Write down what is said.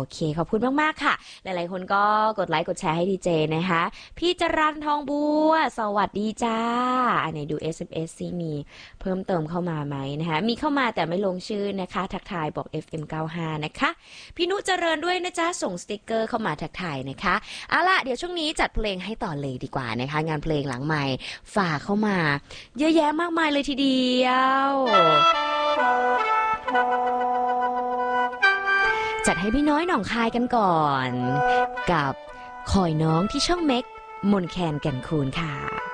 เคขอบคุณมากๆค่ะหลายๆคนก็กดไลค์กดแชร์ให้ดีเจนะคะพี่จรัญทองบัวสวัสดีจ้าอันไหนดู SMS ซิมีเพิ่มเติมเข้ามาไหมนะคะมีเข้ามาแต่ไม่ลงชื่อนะคะทักทายบอก FM95 นะคะพี่นุเจริญด้วยนะจ๊ะส่งสติกเกอร์เข้ามาทักทายนะคะเอาล่ะเดี๋ยวช่วงนี้จัดเพลงให้ต่อเลยดีกว่านะคะงานเพลงหลังใหม่ฝากเข้ามาเยอะแยะมากมายเลยทีเดียวจัดให้พี่น้อยหนองคายกันก่อนกับคอยน้องที่ช่องเม็กมนแคนแก่นคูนค่ะ